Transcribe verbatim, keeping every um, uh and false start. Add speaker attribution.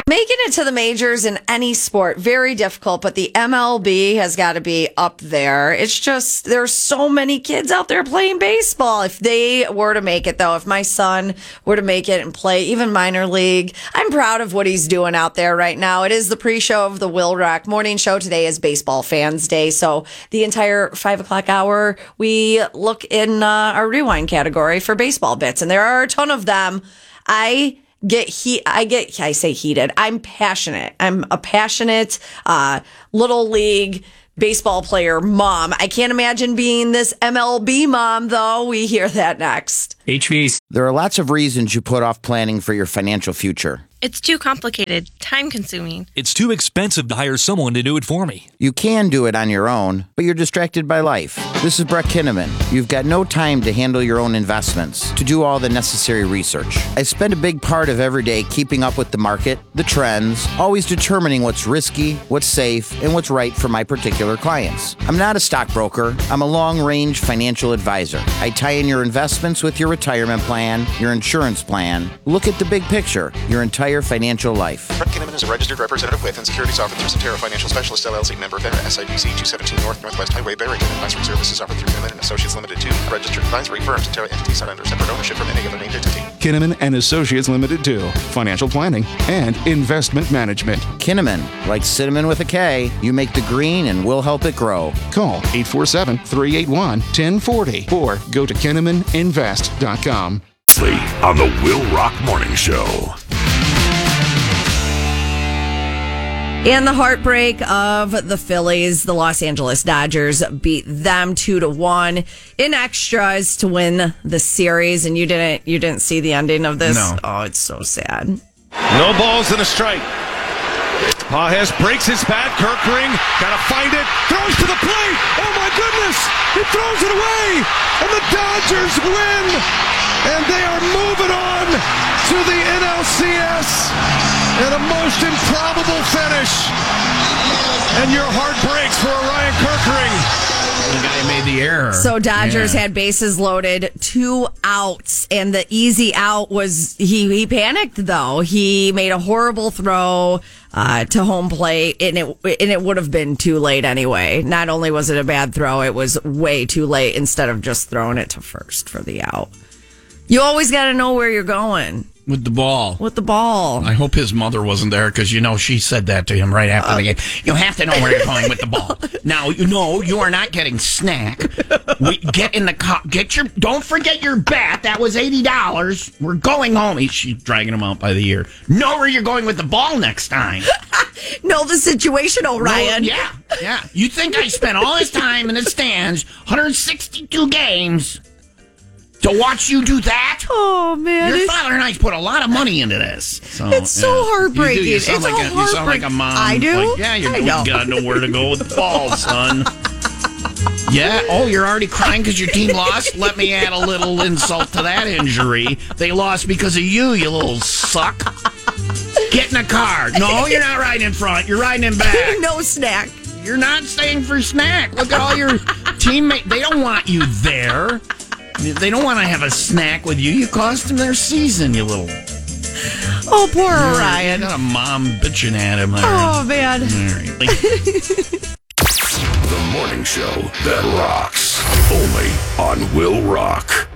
Speaker 1: Making it to the majors in any sport, very difficult, but the M L B has got to be up there. It's just, there's so many kids out there playing baseball. If they were to make it, though, if my son were to make it and play even minor league, I'm proud of what he's doing out there right now. It is the pre-show of the Will Rock Morning Show. Today is Baseball Fans Day, so the entire five o'clock hour, we look in uh, our rewind category for baseball bits, and there are a ton of them. I... Get heat. I get. I say heated. I'm passionate. I'm a passionate uh, little league baseball player mom. I can't imagine being this M L B mom, though. We hear that next.
Speaker 2: H V A C.
Speaker 3: There are lots of reasons you put off planning for your financial future.
Speaker 4: It's too complicated, time-consuming.
Speaker 5: It's too expensive to hire someone to do it for me.
Speaker 3: You can do it on your own, but you're distracted by life. This is Brett Kinnaman. You've got no time to handle your own investments, to do all the necessary research. I spend a big part of every day keeping up with the market, the trends, always determining what's risky, what's safe, and what's right for my particular clients. I'm not a stockbroker. I'm a long-range financial advisor. I tie in your investments with your retirement plan, your insurance plan. Look at the big picture, your entire financial life.
Speaker 6: Brett Kinnaman is a registered representative with and securities offered through Cetera Financial Specialist, L L C, member FINRA, S I B C two seventeen North Northwest Highway, Barrington. Advisory services offered through Kinnaman and Associates Limited to a registered advisory firm. Cetera entities not under separate ownership from any other named entity.
Speaker 7: Kinnaman and Associates Limited to financial planning and investment management.
Speaker 3: Kinnaman, like cinnamon with a K, you make the green and we'll help it grow.
Speaker 7: Call eight four seven, three eight one, one zero four zero or go to kinnaman invest dot com.
Speaker 8: On the Will Rock Morning Show.
Speaker 1: And the heartbreak of the Phillies, the Los Angeles Dodgers beat them two to one in extras to win the series. And you didn't, you didn't see the ending of this?
Speaker 9: No.
Speaker 1: Oh, it's so sad.
Speaker 9: No balls and a strike. Pages breaks his bat. Kerkering, gotta find it. Throws to the plate. Oh my goodness! He throws it away, and the Dodgers win, and they are moving on to the N L C S in a most improbable finish. And your heart breaks for Ryan Kerkering.
Speaker 2: The guy made the error.
Speaker 1: So Dodgers
Speaker 2: yeah.
Speaker 1: had bases loaded, two outs, and the easy out was he. He panicked though. He made a horrible throw uh, to home plate, and it and it would have been too late anyway. Not only was it a bad throw, it was way too late. Instead of just throwing it to first for the out, you always got to know where you're going
Speaker 2: with the ball.
Speaker 1: With the ball.
Speaker 2: I hope his mother wasn't there because, you know, she said that to him right after uh, the game. You have to know where you're going with the ball. Now, you know, you are not getting snack. We get in the car. Get your, don't forget your bat. That was eighty dollars. We're going home. He, she's dragging him out by the ear. Know where you're going with the ball next time.
Speaker 1: Know the situation, O'Ryan.
Speaker 2: No, yeah, yeah. You think I spent all this time in the stands, one hundred sixty-two games, to watch you do that?
Speaker 1: Oh, man.
Speaker 2: Your father and I put a lot of money into this. So,
Speaker 1: it's so
Speaker 2: yeah.
Speaker 1: heartbreaking.
Speaker 2: You, you, sound
Speaker 1: it's
Speaker 2: like a, you sound like a mom.
Speaker 1: I do?
Speaker 2: Like, yeah, you
Speaker 1: I know.
Speaker 2: gotta know where to go with the ball, son. Yeah? Oh, you're already crying because your team lost? Let me add a little insult to that injury. They lost because of you, you little suck. Get in the car. No, you're not riding in front. You're riding in back.
Speaker 1: No snack.
Speaker 2: You're not staying for snack. Look at all your teammates. They don't want you there. They don't want to have a snack with you. You cost them their season, you little...
Speaker 1: Oh, poor
Speaker 2: You're,
Speaker 1: Orion.
Speaker 2: You got a mom bitching at him there.
Speaker 1: Oh, man.
Speaker 2: All right. Like,
Speaker 8: the morning show that rocks. Only on Will Rock.